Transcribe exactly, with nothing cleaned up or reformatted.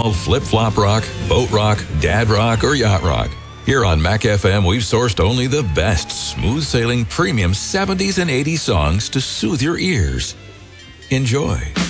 call flip-flop rock, boat rock, dad rock, or yacht rock. Here on Mac F M, we've sourced only the best smooth-sailing premium seventies and eighties songs to soothe your ears. Enjoy.